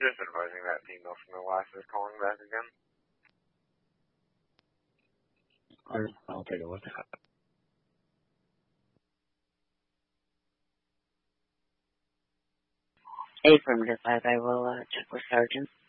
Just advising that female from the last is calling back again. I'll take a look at it. Affirmative 5, I will check with Sergeant.